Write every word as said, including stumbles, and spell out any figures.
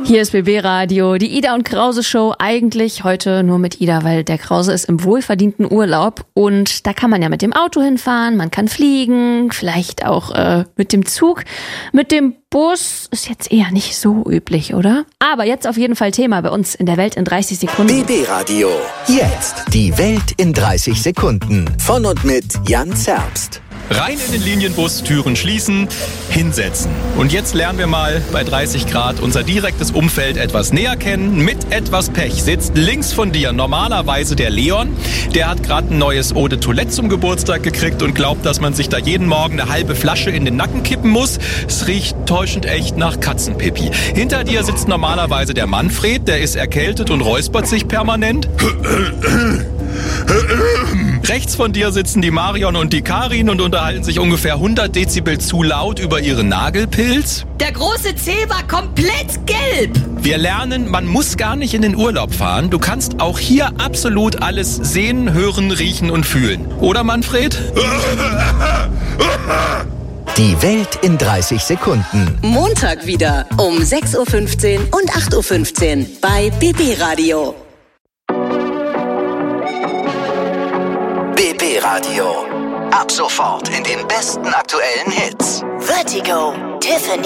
Hier ist B B Radio, die Ida und Krause Show. Eigentlich heute nur mit Ida, weil der Krause ist im wohlverdienten Urlaub und da kann man ja mit dem Auto hinfahren, man kann fliegen, vielleicht auch äh, mit dem Zug. Mit dem Bus ist jetzt eher nicht so üblich, oder? Aber jetzt auf jeden Fall Thema bei uns in der Welt in dreißig Sekunden. B B Radio, jetzt die Welt in dreißig Sekunden. Von und mit Jan Zerbst. Rein in den Linienbus, Türen schließen, hinsetzen. Und jetzt lernen wir mal bei dreißig Grad unser direktes Umfeld etwas näher kennen. Mit etwas Pech sitzt links von dir normalerweise der Leon. Der hat gerade ein neues Eau de Toilette zum Geburtstag gekriegt und glaubt, dass man sich da jeden Morgen eine halbe Flasche in den Nacken kippen muss. Es riecht täuschend echt nach Katzenpipi. Hinter dir sitzt normalerweise der Manfred, der ist erkältet und räuspert sich permanent. Rechts von dir sitzen die Marion und die Karin und unterhalten sich ungefähr hundert Dezibel zu laut über ihren Nagelpilz. Der große C war komplett gelb. Wir lernen, man muss gar nicht in den Urlaub fahren. Du kannst auch hier absolut alles sehen, hören, riechen und fühlen. Oder, Manfred? Die Welt in dreißig Sekunden. Montag wieder um sechs Uhr fünfzehn und acht Uhr fünfzehn bei B B Radio. B B Radio. Ab sofort in den besten aktuellen Hits. Vertigo, Tiffany.